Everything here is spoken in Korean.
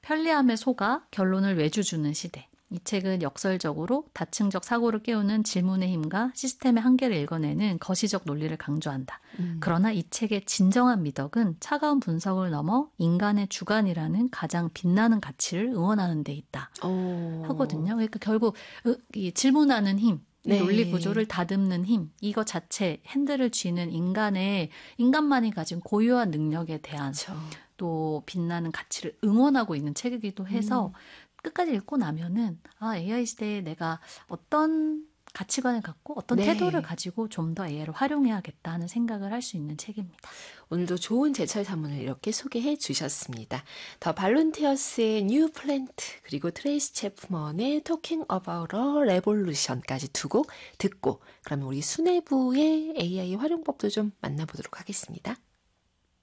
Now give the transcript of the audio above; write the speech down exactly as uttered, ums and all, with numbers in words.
편리함에 속아 결론을 외주주는 시대. 이 책은 역설적으로 다층적 사고를 깨우는 질문의 힘과 시스템의 한계를 읽어내는 거시적 논리를 강조한다. 음. 그러나 이 책의 진정한 미덕은 차가운 분석을 넘어 인간의 주관이라는 가장 빛나는 가치를 응원하는 데 있다. 오. 하거든요. 그러니까 결국 이 질문하는 힘, 네. 논리 구조를 다듬는 힘, 이거 자체 핸들을 쥐는 인간의 인간만이 가진 고유한 능력에 대한 그렇죠. 또 빛나는 가치를 응원하고 있는 책이기도 해서 음. 끝까지 읽고 나면은 아 에이아이 시대에 내가 어떤 가치관을 갖고 어떤 네. 태도를 가지고 좀 더 에이아이를 활용해야겠다 하는 생각을 할 수 있는 책입니다. 오늘도 좋은 제철 산문을 이렇게 소개해 주셨습니다. 더 발론티어스의 뉴 플랜트 그리고 트레이시 채프먼의 토킹 어바웃 어 레볼루션까지 두 곡 듣고 그러면 우리 수뇌부의 에이아이 활용법도 좀 만나보도록 하겠습니다.